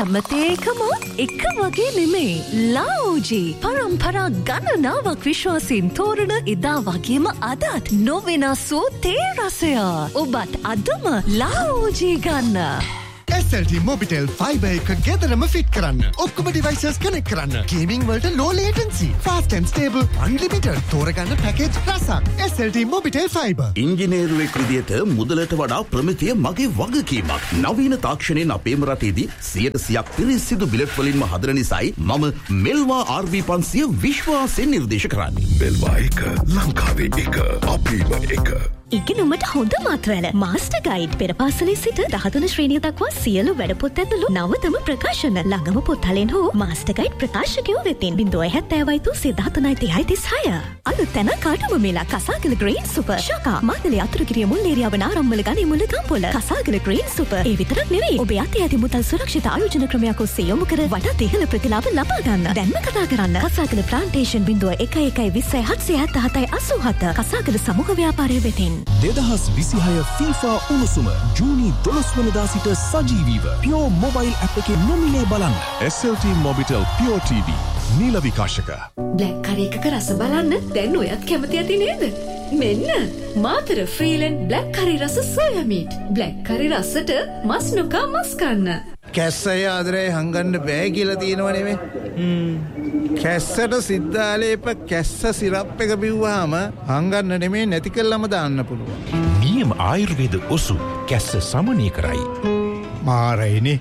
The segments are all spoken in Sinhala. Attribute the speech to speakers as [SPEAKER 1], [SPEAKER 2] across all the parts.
[SPEAKER 1] හැමතේකම එක වගේ නෙමෙයි. ලාओजी පරම්පරා ගණනාවක් විශ්වාසයෙන් තෝරන එදා වගේම අදත් නොවෙනස් වූ තේ රසය. ඔබත් අදම ලාओजी ගන්න.
[SPEAKER 2] SLT Mobitel Fiber එක ගෙදරම ෆිට කරන්න. ඔක්කොම devices connect කරන්න. Gaming වලට low latency, fast and stable, unlimited තෝරගන්න package රසක්. SLT Mobitel Fiber.
[SPEAKER 3] ඉංජිනේරුවෙක් විදියට මුදලට වඩා ප්‍රමිතිය මගේ වගකීමක්. නවීන තාක්ෂණයෙන් අපේම රටේදී 100% පිරිසිදු බිලට් වලින්ම හදන නිසායි මම මෙල්වා RV 500 විශ්වාසයෙන් නිර්දේශ කරන්නේ.
[SPEAKER 4] මෙල්වා එක ලංකාවේ එක අපේම එක.
[SPEAKER 5] ඉගෙනුමට හොඳ මාත්‍රවල මාස්ටර් ගයිඩ් පෙර පාසලේ සිට 13 ශ්‍රේණිය දක්වා සියලු වැඩපොත් ඇතුළු නවතම ප්‍රකාශන ළඟම පොත්හලෙන් හෝ මාස්ටර් ගයිඩ් ප්‍රකාශකයෝ වෙතින් 070 අලුත් තැන කාටම මේලා කසාගල ග්‍රීන් සුපර් ශාකා මාතලේ අතුරුගිරිය මුල් ඒරියාව නාරම්මල ගණේ මුල ගම්පොළ කසාගල ග්‍රීන් සුපර් ඒ විතරක් නෙවෙයි ඔබේ අතේ ඇති මුදල් සුරක්ෂිත ආයෝජන ක්‍රමයක් ඔස්සේ යොමු කර වඩාත් ඉහළ ප්‍රතිලාභ ලබා ගන්න. දැන්ම කතා කරන්න කසාගල ප්ලාන්ටේෂන් 0112078787 කසාගල සමූහ ව්‍යාපාරය වෙතින්
[SPEAKER 6] 2026 FIFA උණුසුම ජූනි 12 වනදා සිට සජීවීව Pure Mobile app එකේ නොමිලේ බලන්න.
[SPEAKER 4] SLT Mobitel Pure TV නීල විකාශක.
[SPEAKER 1] Black කරි එකක රස බලන්න දැන් ඔයත් කැමති ඇති නේද? මෙන්න මාතර ෆ්‍රීලන්ඩ් බ්ලැක් කරි රස සෝයා මීට්. බ්ලැක් කරි රසට මස් නොකා මස් කන්න.
[SPEAKER 7] කැස්සය ආදරේ හංගන්න බෑ කියලා තියෙනව නෙමෙයි. කැස්සට සිද්ධාලේප කැස්ස සිරප් එක බිව්වහම හංගන්න නෙමෙයි නැති කළාම දාන්න පුළුවන්.
[SPEAKER 6] නියම ආයුර්වේද ඔසු කැස්ස සමනය කරයි.
[SPEAKER 7] මාරයිනේ.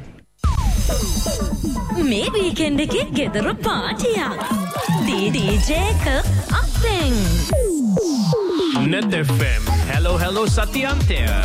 [SPEAKER 5] මේ වීකෙන්ඩ් එකේ ගෙදර පාටියක්. DJ එක අපෙන්.
[SPEAKER 8] Net FM. Hello Satyantya.